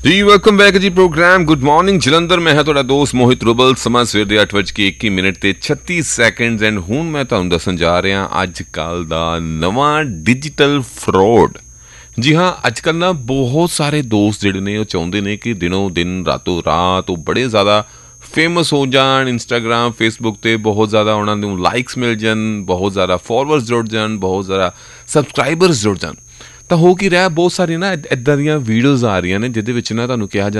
ਜੀ welcome back ਜੀ programme good morning Jalandhar. ਮੈਂ ਹਾਂ ਤੁਹਾਡਾ ਦੋਸਤ ਮੋਹਿਤ ਰੁਬਲ। ਸਮਾਂ ਸਵੇਰ ਦੇ 8:21 ਤੇ 36 ਸੈਕਿੰਡਸ ਐਂਡ ਹੁਣ ਮੈਂ ਤੁਹਾਨੂੰ ਦੱਸਣ ਜਾ ਰਿਹਾ ਅੱਜ ਕੱਲ੍ਹ ਦਾ ਨਵਾਂ ਡਿਜੀਟਲ ਫਰੋਡ। ਜੀ ਹਾਂ, ਅੱਜ ਕੱਲ੍ਹ ਨਾ ਬਹੁਤ ਸਾਰੇ ਦੋਸਤ ਜਿਹੜੇ ਨੇ ਉਹ ਚਾਹੁੰਦੇ ਨੇ ਕਿ ਦਿਨੋਂ ਦਿਨ ਰਾਤੋਂ ਰਾਤ ਉਹ ਬੜੇ ਜ਼ਿਆਦਾ ਫੇਮਸ ਹੋ ਜਾਣ। ਇੰਸਟਾਗ੍ਰਾਮ ਫੇਸਬੁੱਕ 'ਤੇ ਬਹੁਤ ਜ਼ਿਆਦਾ ਉਹਨਾਂ ਨੂੰ ਲਾਈਕਸ ਮਿਲ ਜਾਣ, ਬਹੁਤ ਜ਼ਿਆਦਾ ਫੋਲੋਅਰਸ ਜੁੜ ਜਾਣ, ਬਹੁਤ ਜ਼ਿਆਦਾ ਸਬਸਕ੍ਰਾਈਬਰਸ ਜੁੜ ਜਾਣ। ਤਾਂ ਹੋ ਕੀ ਰਿਹਾ, ਬਹੁਤ ਸਾਰੀਆਂ ਨਾ ਇੱਦਾਂ ਦੀਆਂ ਵੀਡੀਓਜ਼ ਆ ਰਹੀਆਂ ਨੇ ਜਿਹਦੇ ਵਿੱਚ ਨਾ ਤੁਹਾਨੂੰ ਕਿਹਾ ਜਾਂਦਾ